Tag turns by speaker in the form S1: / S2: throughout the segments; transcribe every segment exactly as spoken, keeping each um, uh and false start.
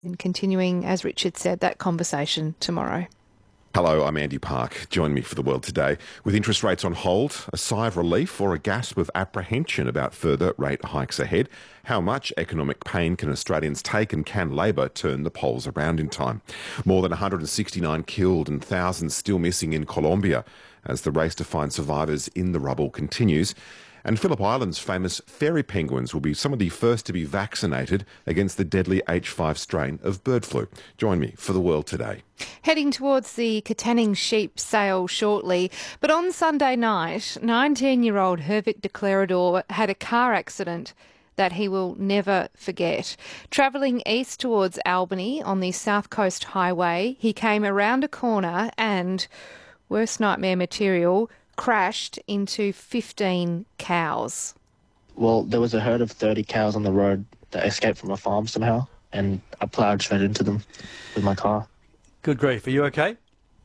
S1: And continuing, as Richard said, that conversation tomorrow.
S2: Hello, I'm Andy Park. Join me for The World Today. With interest rates on hold, a sigh of relief or a gasp of apprehension about further rate hikes ahead? How much economic pain can Australians take, and can Labor turn the polls around in time? More than one hundred sixty-nine killed and thousands still missing in Colombia as the race to find survivors in the rubble continues. And Phillip Island's famous fairy penguins will be some of the first to be vaccinated against the deadly H five strain of bird flu. Join me for The World Today.
S1: Heading towards the Katanning sheep sale shortly, but on Sunday night, nineteen-year-old Hervik Declarador had a car accident that he will never forget. Travelling east towards Albany on the South Coast Highway, he came around a corner and, worst nightmare material, crashed into fifteen cows.
S3: Well, there was a herd of thirty cows on the road that escaped from a farm somehow, and I ploughed straight into them with my car.
S4: Good grief. Are you okay?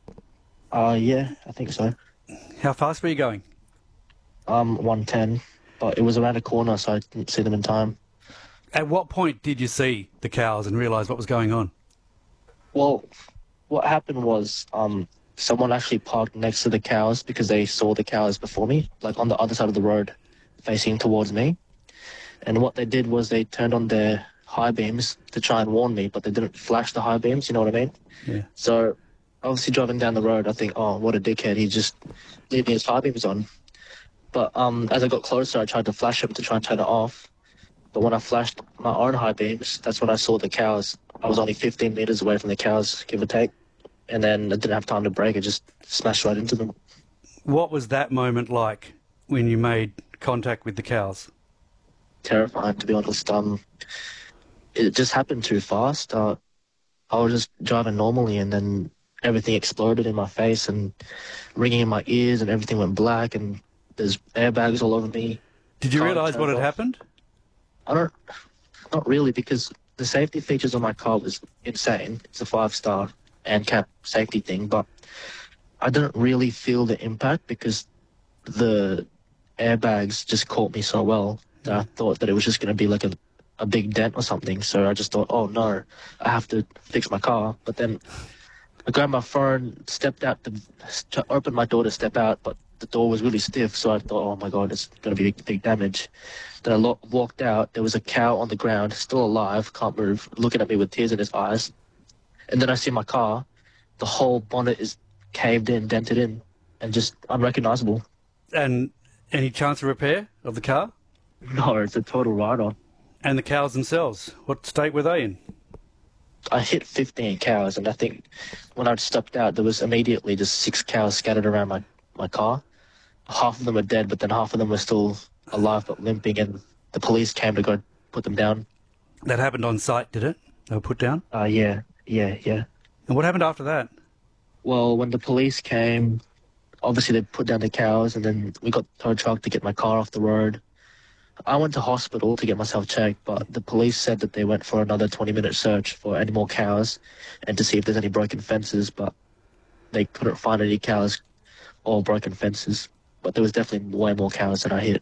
S3: Uh, yeah, I think so.
S4: How fast were you going?
S3: Um, one ten, but it was around a corner, so I didn't see them in time.
S4: At what point did you see the cows and realise what was going on?
S3: Well, what happened was um, someone actually parked next to the cows because they saw the cows before me, like on the other side of the road, facing towards me. And what they did was they turned on their high beams to try and warn me, but they didn't flash the high beams, you know what I mean?
S4: Yeah.
S3: So, obviously driving down the road, I think, oh, what a dickhead, he just leaving his high beams on. But um, as I got closer, I tried to flash him to try and turn it off. But when I flashed my own high beams, that's when I saw the cows. I was only fifteen metres away from the cows, give or take. And then I didn't have time to brake, I just smashed right into them.
S4: What was that moment like when you made contact with the cows?
S3: Terrifying, to be honest. Um, it just happened too fast. Uh, I was just driving normally, and then everything exploded in my face and ringing in my ears, and everything went black, and there's airbags all over me.
S4: Did you
S3: Car
S4: realise what had
S3: turned off.
S4: happened?
S3: I don't, not really, because the safety features on my car was insane. It's a five-star ANCAP safety thing, but I didn't really feel the impact because the airbags just caught me so well that I thought that it was just going to be like a, a big dent or something. So I just thought, oh no, I have to fix my car. But then I grabbed my phone, stepped out, to open my door to step out, but the door was really stiff. So I thought, oh my God, it's going to be big, big damage. Then I lo- walked out. There was a cow on the ground, still alive, can't move, looking at me with tears in his eyes. And then I see my car. The whole bonnet is caved in, dented in, and just unrecognisable.
S4: And any chance of repair of the car?
S3: No, it's a total write-off.
S4: And the cows themselves, what state were they in?
S3: I hit fifteen cows, and I think when I stepped out, there was immediately just six cows scattered around my, my car. Half of them were dead, but then half of them were still alive but limping, and the police came to go put them down.
S4: That happened on site, did it? They were put down?
S3: Uh, yeah, yeah, yeah.
S4: And what happened after that?
S3: Well, when the police came, obviously they put down the cows, and then we got tow truck to get my car off the road. I went to hospital to get myself checked, but the police said that they went for another twenty-minute search for any more cows and to see if there's any broken fences, but they couldn't find any cows or broken fences. But there was definitely way more cows than I hit.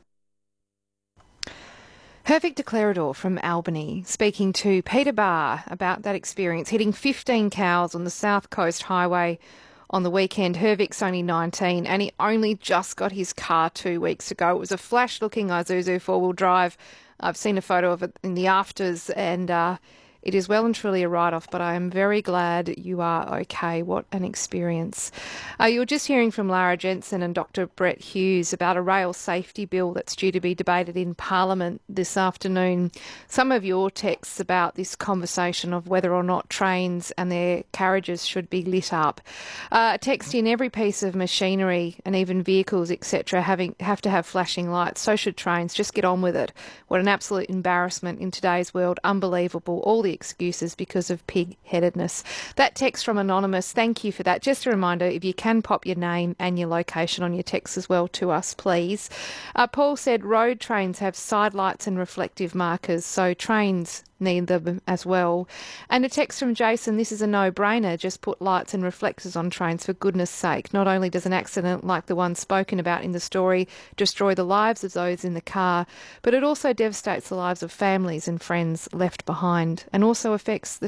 S1: Hervik Declarador from Albany speaking to Peter Barr about that experience, hitting fifteen cows on the South Coast Highway on the weekend. Hervik's only nineteen and he only just got his car two weeks ago. It was a flash-looking Isuzu four-wheel drive. I've seen a photo of it in the afters and uh, it is well and truly a write-off, but I am very glad you are okay. What an experience. Uh, you were just hearing from Lara Jensen and Doctor Brett Hughes about a rail safety bill that's due to be debated in Parliament this afternoon. Some of your texts about this conversation of whether or not trains and their carriages should be lit up. Uh, a text in every piece of machinery and even vehicles, et cetera, having have to have flashing lights. So should trains. Just get on with it. What an absolute embarrassment in today's world. Unbelievable. All the excuses because of pig-headedness. That text from Anonymous, thank you for that. Just a reminder, if you can pop your name and your location on your text as well to us, please. Uh, Paul said road trains have side lights and reflective markers, so trains need them as well. And a text from Jason, this is a no-brainer, just put lights and reflectors on trains for goodness sake. Not only does an accident like the one spoken about in the story destroy the lives of those in the car, but it also devastates the lives of families and friends left behind and also affects the